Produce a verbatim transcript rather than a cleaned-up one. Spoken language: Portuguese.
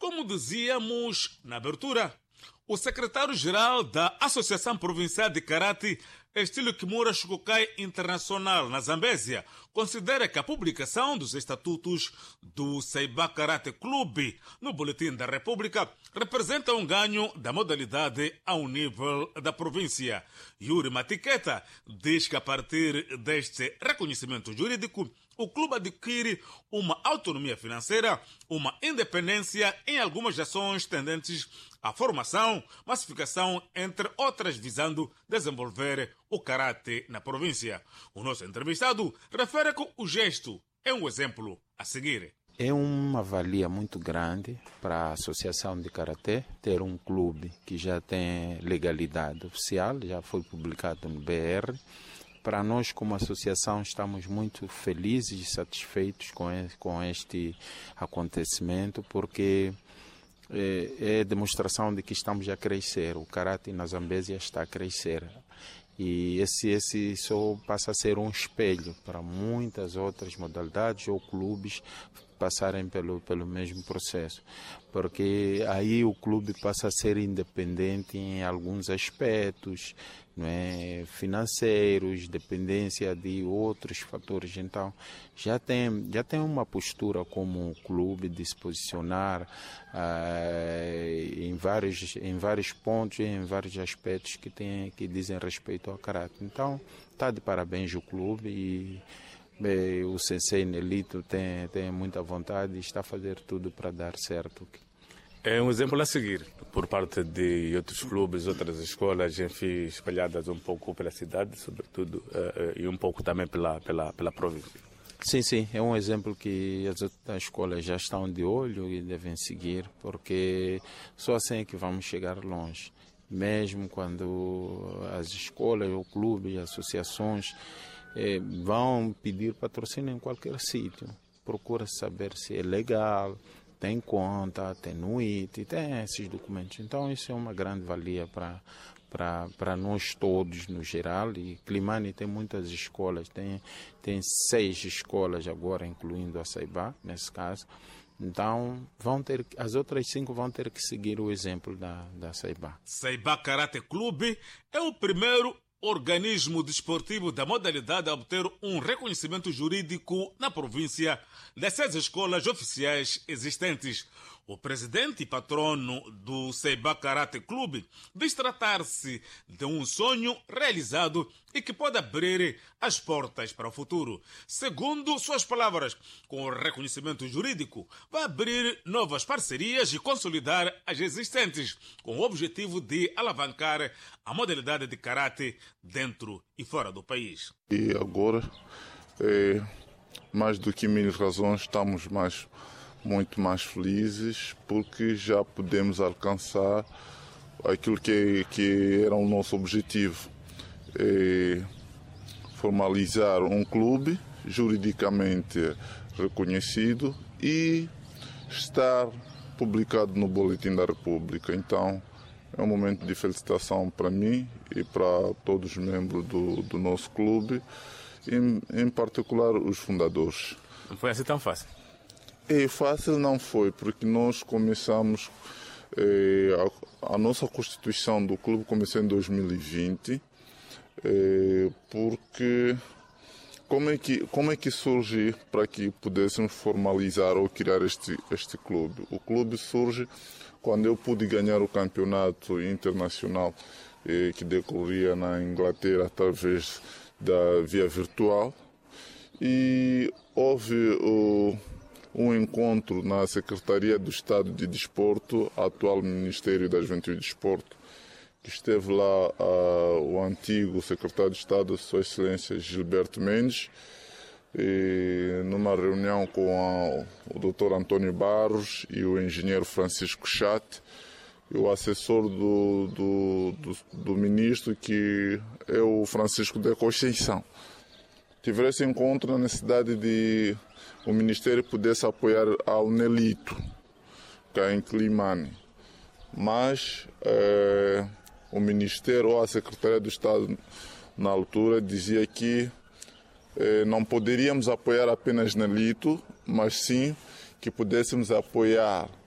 como dizíamos na abertura, o secretário-geral da Associação Provincial de Karate, estilo Kimura Shukukai Internacional, na Zambésia, considera que a publicação dos estatutos do Saiba Karate Clube no Boletim da República representa um ganho da modalidade ao nível da província. Yuri Matiqueta diz que a partir deste reconhecimento jurídico, o clube adquire uma autonomia financeira, uma independência em algumas ações tendentes à formação, massificação, entre outras, visando desenvolver o karate na província. O nosso entrevistado refere que o gesto é um exemplo a seguir. É uma valia muito grande para a Associação de Karatê ter um clube que já tem legalidade oficial, já foi publicado no B R. Para nós, como associação, estamos muito felizes e satisfeitos com este acontecimento, porque é, é demonstração de que estamos a crescer. O Karate na Zambésia está a crescer. E esse, esse só passa a ser um espelho para muitas outras modalidades ou clubes passarem pelo, pelo mesmo processo. Porque aí o clube passa a ser independente em alguns aspectos, não é, financeiros, dependência de outros fatores. Então, já tem, já tem uma postura como clube de se posicionar uh, em, vários, em vários pontos e em vários aspectos que, tem, que dizem respeito ao caráter. Então, está de parabéns o clube e bem, o Sensei Nelito tem, tem muita vontade e está a fazer tudo para dar certo. É um exemplo a seguir por parte de outros clubes, outras escolas, enfim, espalhadas um pouco pela cidade, sobretudo, uh, e um pouco também pela, pela, pela província. Sim, sim, é um exemplo que as outras escolas já estão de olho e devem seguir, porque só assim é que vamos chegar longe. Mesmo quando as escolas, o clube, associações eh, vão pedir patrocínio em qualquer sítio, procura saber se é legal, tem conta, tem N U I T, tem esses documentos. Então isso é uma grande valia para para para nós todos no geral. E Climane tem muitas escolas, tem, tem seis escolas agora, incluindo a Saiba, nesse caso. Então vão ter, as outras cinco vão ter que seguir o exemplo da, da Saiba. Saiba Karate Clube é o primeiro organismo desportivo da modalidade a obter um reconhecimento jurídico na província das seis escolas oficiais existentes. O presidente e patrono do Saiba Karate Clube diz tratar-se de um sonho realizado e que pode abrir as portas para o futuro. Segundo suas palavras, com o reconhecimento jurídico, vai abrir novas parcerias e consolidar as existentes, com o objetivo de alavancar a modalidade de karate dentro e fora do país. E agora, é, mais do que mil razões, estamos mais, muito mais felizes porque já podemos alcançar aquilo que, que era o nosso objetivo. É formalizar um clube juridicamente reconhecido e estar publicado no Boletim da República. Então, é um momento de felicitação para mim e para todos os membros do, do nosso clube, em, em particular os fundadores. Não foi assim tão fácil? É fácil não foi, porque nós começamos, eh, a, a nossa constituição do clube começou em dois mil e vinte, eh, porque como é, que, como é que surge para que pudéssemos formalizar ou criar este, este clube? O clube surge quando eu pude ganhar o campeonato internacional eh, que decorria na Inglaterra através da via virtual, e houve o, um encontro na Secretaria do Estado de Desporto, atual Ministério da Juventude e Desporto, que esteve lá uh, o antigo secretário de Estado, Sua Excelência Gilberto Mendes, e numa reunião com a, o doutor Antônio Barros e o engenheiro Francisco Chate, e o assessor do, do, do, do ministro, que é o Francisco de Conceição. Tiveram esse encontro na necessidade de o Ministério pudesse apoiar ao Nelito, cá em Climane. Mas é, o Ministério ou a Secretaria do Estado, na altura, dizia que é, não poderíamos apoiar apenas Nelito, mas sim que pudéssemos apoiar